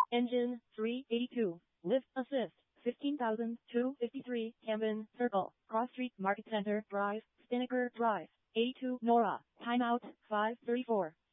Engine 382. Lift assist 15,253. Camden Circle. Cross Street Market Center Drive. Spinnaker Drive. 82 Nora. Timeout 5:34.